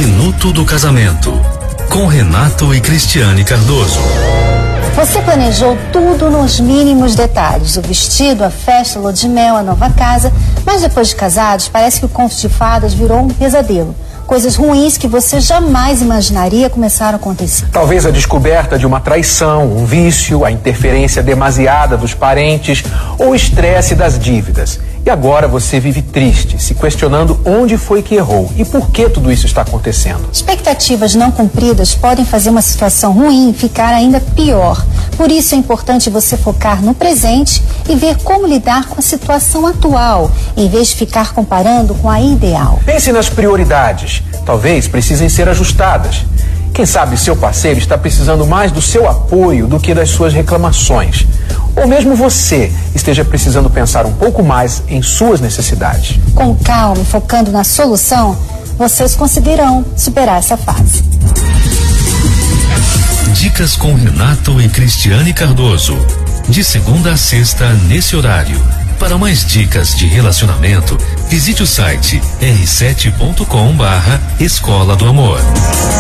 Minuto do Casamento, com Renato e Cristiane Cardoso. Você planejou tudo nos mínimos detalhes, o vestido, a festa, a lua de mel, a nova casa, mas depois de casados parece que o conto de fadas virou um pesadelo. Coisas ruins que você jamais imaginaria começaram a acontecer. Talvez a descoberta de uma traição, um vício, a interferência demasiada dos parentes ou o estresse das dívidas. E agora você vive triste, se questionando onde foi que errou e por que tudo isso está acontecendo. Expectativas não cumpridas podem fazer uma situação ruim ficar ainda pior. Por isso é importante você focar no presente e ver como lidar com a situação atual, em vez de ficar comparando com a ideal. Pense nas prioridades. Talvez precisem ser ajustadas. Quem sabe seu parceiro está precisando mais do seu apoio do que das suas reclamações. Ou mesmo você esteja precisando pensar um pouco mais em suas necessidades. Com calma e focando na solução, vocês conseguirão superar essa fase. Dicas com Renato e Cristiane Cardoso. De segunda a sexta, nesse horário. Para mais dicas de relacionamento, visite o site r7.com/Escola do Amor.